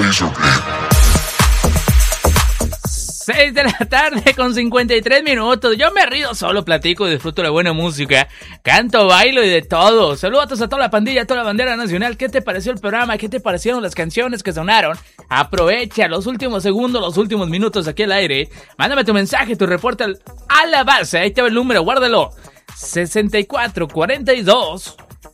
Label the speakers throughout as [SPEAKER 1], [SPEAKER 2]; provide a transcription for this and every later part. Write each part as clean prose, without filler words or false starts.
[SPEAKER 1] 6 de la tarde con 53 minutos. Yo me río solo, platico y disfruto de buena música. Canto, bailo y de todo. Saludos a toda la pandilla, a toda la bandera nacional. ¿Qué te pareció el programa? ¿Qué te parecieron las canciones que sonaron? Aprovecha los últimos segundos, los últimos minutos aquí al aire. Mándame tu mensaje, tu reporte a la base. Ahí te va el número, guárdalo. 64 42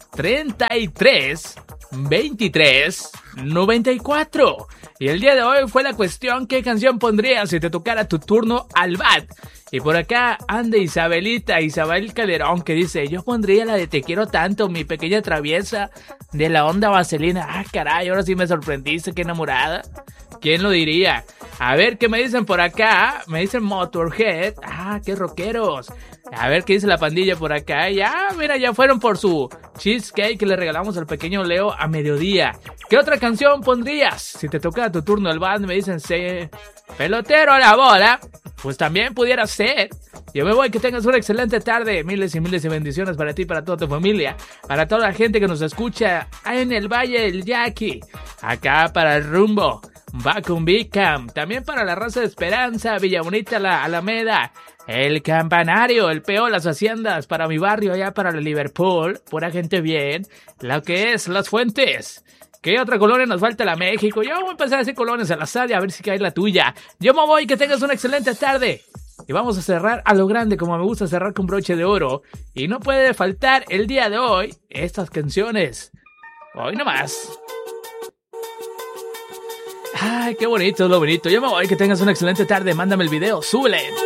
[SPEAKER 1] 33 23 94. Y el día de hoy fue la cuestión: ¿qué canción pondrías si te tocara tu turno al bat? Y por acá anda Isabel Calderón, que dice: yo pondría la de Te quiero tanto, mi pequeña traviesa, de la onda Vaselina. Ah, caray, ahora sí me sorprendiste, qué enamorada. ¿Quién lo diría? A ver, ¿qué me dicen por acá? Me dicen Motorhead. Ah, qué rockeros. A ver, ¿qué dice la pandilla por acá? Ya, mira, ya fueron por su cheesecake que le regalamos al pequeño Leo a mediodía. ¿Qué otra canción pondrías si te tocara tu turno al band? Me dicen, pelotero a la bola. Pues también pudiera ser. Yo me voy, que tengas una excelente tarde. Miles y miles de bendiciones para ti y para toda tu familia. Para toda la gente que nos escucha en el Valle del Yaqui. Acá para el rumbo. Bacumbicam. También para la raza de Esperanza, Villa Bonita, la Alameda. El Campanario, el Peo, las Haciendas, para mi barrio, allá para el Liverpool, pura gente bien, lo que es Las Fuentes. ¿Qué otra colonia nos falta? La México. Yo voy a empezar a decir colonias al azar y a ver si cae la tuya. Yo me voy, que tengas una excelente tarde. Y vamos a cerrar a lo grande, como me gusta cerrar con broche de oro. Y no puede faltar el día de hoy estas canciones. Hoy nomás. Ay, qué bonito, lo bonito. Yo me voy, que tengas una excelente tarde. Mándame el video, súbele.